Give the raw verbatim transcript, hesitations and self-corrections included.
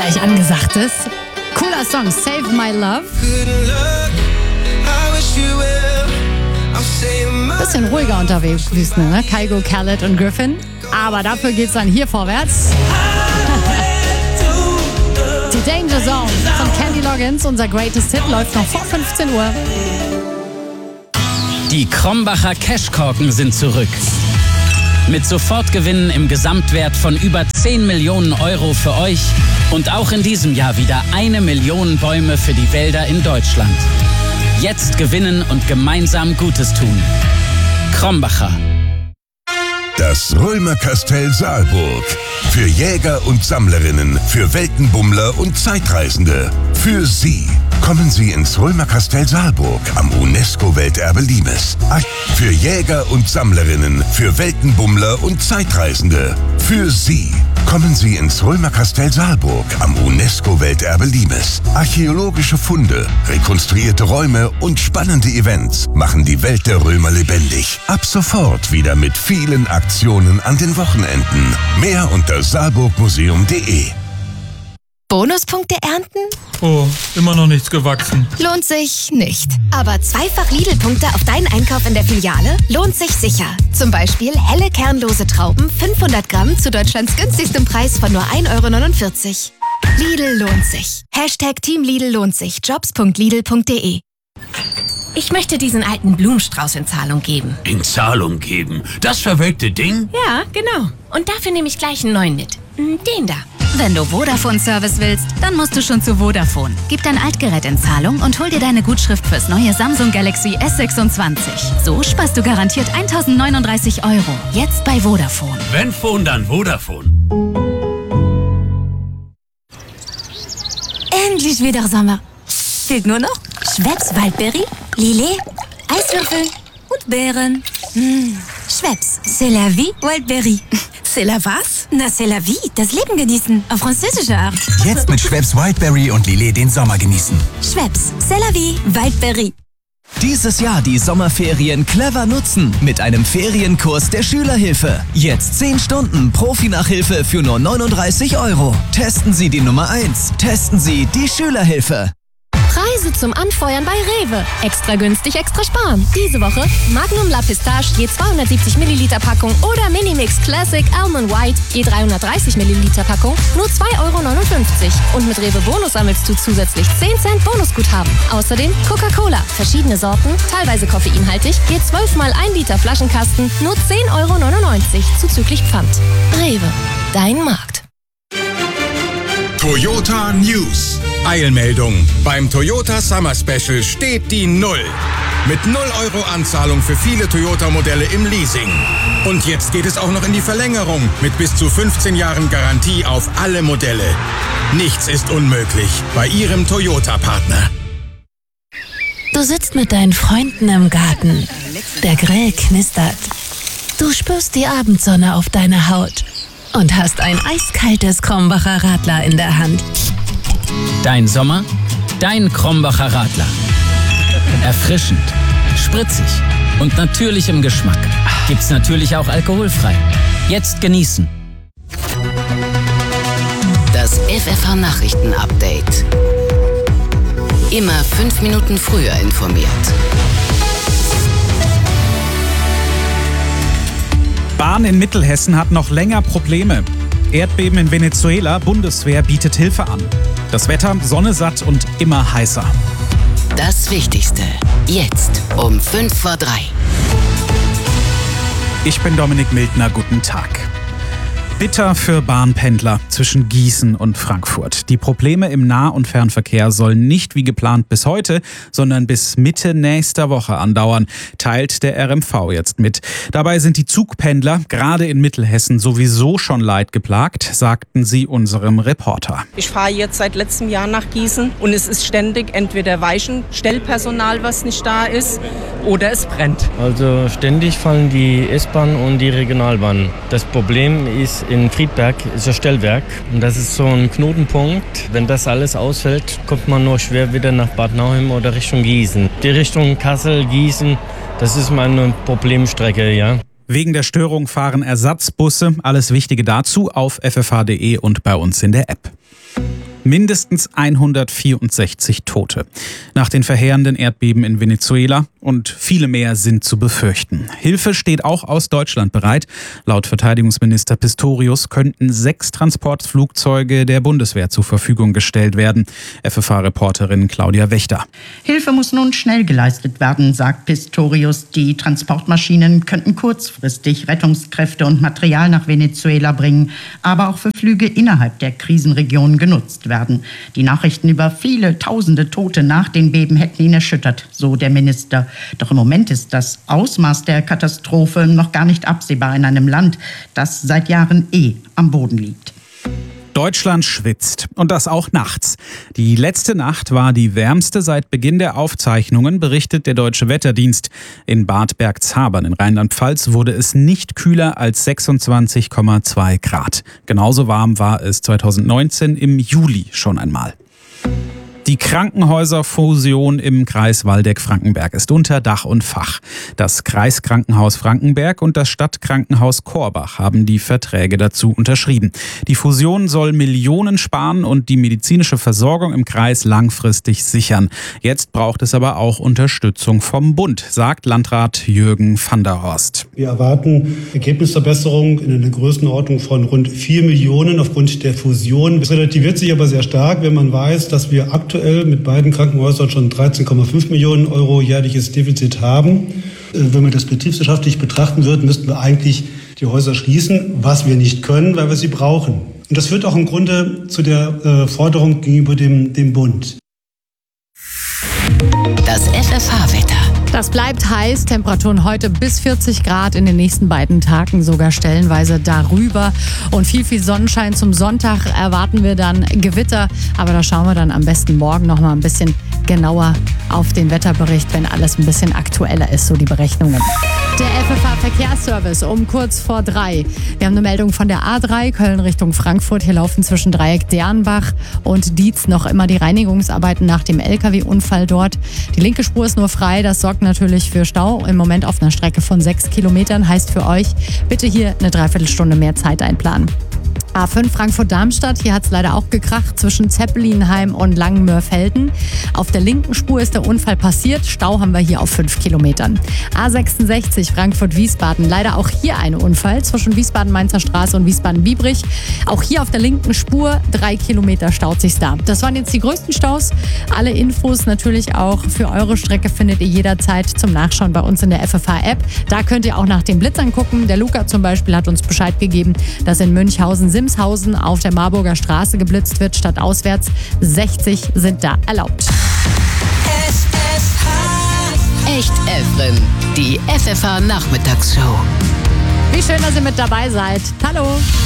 gleich angesagt ist. Cooler Song, Save My Love. Bisschen ruhiger unterwegs, ne? Kygo, Khaled und Griffin. Aber dafür geht's dann hier vorwärts. Die Danger Zone von Kenny Loggins, unser Greatest Hit, läuft noch vor fünfzehn Uhr. Die Krombacher Cashkorken sind zurück. Mit Sofortgewinnen im Gesamtwert von über zehn Millionen Euro für euch und auch in diesem Jahr wieder eine Million Bäume für die Wälder in Deutschland. Jetzt gewinnen und gemeinsam Gutes tun. Krombacher. Das Römerkastell Saalburg. Für Jäger und Sammlerinnen, für Weltenbummler und Zeitreisende. Für Sie. Kommen Sie ins Römerkastell Saalburg am UNESCO-Welterbe Limes. Für Jäger und Sammlerinnen, für Weltenbummler und Zeitreisende. Für Sie. Kommen Sie ins Römerkastell Saalburg am UNESCO-Welterbe Limes. Archäologische Funde, rekonstruierte Räume und spannende Events machen die Welt der Römer lebendig. Ab sofort wieder mit vielen Aktionen an den Wochenenden. Mehr unter saalburgmuseum punkt de. Bonuspunkte ernten? Oh, immer noch nichts gewachsen. Lohnt sich nicht. Aber zweifach Lidl-Punkte auf deinen Einkauf in der Filiale lohnt sich sicher. Zum Beispiel helle kernlose Trauben, fünfhundert Gramm zu Deutschlands günstigstem Preis von nur ein Euro neunundvierzig. Lidl lohnt sich. Hashtag Team Lidl lohnt sich. jobs punkt lidl punkt de. Ich möchte diesen alten Blumenstrauß in Zahlung geben. In Zahlung geben? Das verwelkte Ding? Ja, genau. Und dafür nehme ich gleich einen neuen mit. Den da. Wenn du Vodafone-Service willst, dann musst du schon zu Vodafone. Gib dein Altgerät in Zahlung und hol dir deine Gutschrift fürs neue Samsung Galaxy S sechsundzwanzig. So sparst du garantiert eintausendneununddreißig Euro. Jetzt bei Vodafone. Wenn Phone, dann Vodafone. Endlich wieder Sommer. Fehlt nur noch Schweppes Waldbeere, Lillet, Eiswürfel und Beeren. Mmh. Schweppes, c'est la vie, Wildberry. C'est la was? Na, c'est la vie, das Leben genießen, auf französische Art. Jetzt mit Schweppes Wildberry und Lillet den Sommer genießen. Schweppes, c'est la vie, Wildberry. Dieses Jahr die Sommerferien clever nutzen mit einem Ferienkurs der Schülerhilfe. Jetzt zehn Stunden Profi-Nachhilfe für nur neununddreißig Euro. Testen Sie die Nummer eins. Testen Sie die Schülerhilfe. Preise zum Anfeuern bei Rewe. Extra günstig, extra sparen. Diese Woche Magnum La Pistache je zweihundertsiebzig Milliliter Packung oder Minimix Classic Almond White je dreihundertdreißig Milliliter Packung nur zwei Euro neunundfünfzig. Und mit Rewe Bonus sammelst du zusätzlich zehn Cent Bonusguthaben. Außerdem Coca-Cola, verschiedene Sorten, teilweise koffeinhaltig, je zwölf mal ein Liter Flaschenkasten, nur zehn Euro neunundneunzig zuzüglich Pfand. Rewe, dein Markt. Toyota News. Eilmeldung. Beim Toyota Summer Special steht die Null. Mit null Euro Anzahlung für viele Toyota-Modelle im Leasing. Und jetzt geht es auch noch in die Verlängerung mit bis zu fünfzehn Jahren Garantie auf alle Modelle. Nichts ist unmöglich bei Ihrem Toyota-Partner. Du sitzt mit deinen Freunden im Garten. Der Grill knistert. Du spürst die Abendsonne auf deiner Haut und hast ein eiskaltes Krombacher Radler in der Hand. Dein Sommer, dein Krombacher Radler. Erfrischend, spritzig und natürlich im Geschmack. Gibt's natürlich auch alkoholfrei. Jetzt genießen. Das F F H-Nachrichten-Update. Immer fünf Minuten früher informiert. Bahn in Mittelhessen hat noch länger Probleme. Erdbeben in Venezuela, Bundeswehr bietet Hilfe an. Das Wetter sonnesatt und immer heißer. Das Wichtigste, jetzt um fünf vor drei. Ich bin Dominik Mildner, guten Tag. Bitter für Bahnpendler zwischen Gießen und Frankfurt. Die Probleme im Nah- und Fernverkehr sollen nicht wie geplant bis heute, sondern bis Mitte nächster Woche andauern, teilt der R M V jetzt mit. Dabei sind die Zugpendler gerade in Mittelhessen sowieso schon leidgeplagt, sagten sie unserem Reporter. Ich fahre jetzt seit letztem Jahr nach Gießen und es ist ständig entweder Weichenstellpersonal, was nicht da ist, oder es brennt. Also ständig fallen die S-Bahn und die Regionalbahn. Das Problem ist, in Friedberg ist ein Stellwerk und das ist so ein Knotenpunkt. Wenn das alles ausfällt, kommt man nur schwer wieder nach Bad Nauheim oder Richtung Gießen. Die Richtung Kassel, Gießen, das ist meine Problemstrecke, ja. Wegen der Störung fahren Ersatzbusse. Alles Wichtige dazu auf f f h punkt d e und bei uns in der App. Mindestens hundertvierundsechzig Tote. Nach den verheerenden Erdbeben in Venezuela und viele mehr sind zu befürchten. Hilfe steht auch aus Deutschland bereit. Laut Verteidigungsminister Pistorius könnten sechs Transportflugzeuge der Bundeswehr zur Verfügung gestellt werden. F F H-Reporterin Claudia Wächter. Hilfe muss nun schnell geleistet werden, sagt Pistorius. Die Transportmaschinen könnten kurzfristig Rettungskräfte und Material nach Venezuela bringen, aber auch für Flüge innerhalb der Krisenregion genutzt werden. Die Nachrichten über viele tausende Tote nach den Beben hätten ihn erschüttert, so der Minister. Doch im Moment ist das Ausmaß der Katastrophe noch gar nicht absehbar in einem Land, das seit Jahren eh am Boden liegt. Deutschland schwitzt. Und das auch nachts. Die letzte Nacht war die wärmste seit Beginn der Aufzeichnungen, berichtet der Deutsche Wetterdienst. In Bad Bergzabern in Rheinland-Pfalz wurde es nicht kühler als sechsundzwanzig Komma zwei Grad. Genauso warm war es zweitausendneunzehn im Juli schon einmal. Die Krankenhäuserfusion im Kreis Waldeck-Frankenberg ist unter Dach und Fach. Das Kreiskrankenhaus Frankenberg und das Stadtkrankenhaus Korbach haben die Verträge dazu unterschrieben. Die Fusion soll Millionen sparen und die medizinische Versorgung im Kreis langfristig sichern. Jetzt braucht es aber auch Unterstützung vom Bund, sagt Landrat Jürgen van der Horst. Wir erwarten Ergebnisverbesserungen in einer Größenordnung von rund vier Millionen aufgrund der Fusion. Das relativiert sich aber sehr stark, wenn man weiß, dass wir aktuell Aktuell mit beiden Krankenhäusern schon dreizehn Komma fünf Millionen Euro jährliches Defizit haben. Wenn wir das betriebswirtschaftlich betrachten würden, müssten wir eigentlich die Häuser schließen, was wir nicht können, weil wir sie brauchen. Und das führt auch im Grunde zu der Forderung gegenüber dem, dem Bund. Das F F H-Wetter. Das bleibt heiß, Temperaturen heute bis vierzig Grad, in den nächsten beiden Tagen sogar stellenweise darüber. Und viel, viel Sonnenschein zum Sonntag erwarten wir dann Gewitter. Aber da schauen wir dann am besten morgen noch mal ein bisschen genauer auf den Wetterbericht, wenn alles ein bisschen aktueller ist, so die Berechnungen. Der F F H-Verkehrsservice um kurz vor drei. Wir haben eine Meldung von der A drei, Köln Richtung Frankfurt. Hier laufen zwischen Dreieck Dernbach und Dietz noch immer die Reinigungsarbeiten nach dem L K W-Unfall dort. Die linke Spur ist nur frei, das sorgt natürlich für Stau. Im Moment auf einer Strecke von sechs Kilometern. Heißt für euch, bitte hier eine Dreiviertelstunde mehr Zeit einplanen. A fünf Frankfurt-Darmstadt, hier hat es leider auch gekracht zwischen Zeppelinheim und Langenmörfelden. Auf der linken Spur ist der Unfall passiert, Stau haben wir hier auf fünf Kilometern. A sechsundsechzig Frankfurt-Wiesbaden, leider auch hier ein Unfall zwischen Wiesbaden-Mainzer Straße und Wiesbaden-Biebrich. Auch hier auf der linken Spur, drei Kilometer staut sich's da. Das waren jetzt die größten Staus. Alle Infos natürlich auch für eure Strecke findet ihr jederzeit zum Nachschauen bei uns in der F F H-App. Da könnt ihr auch nach den Blitzern gucken. Der Luca zum Beispiel hat uns Bescheid gegeben, dass in Münchhausen Simshausen auf der Marburger Straße geblitzt wird, statt auswärts. sechzig sind da erlaubt. F F H. Echt Efren. Die F F H-Nachmittagsshow. Wie schön, dass ihr mit dabei seid. Hallo.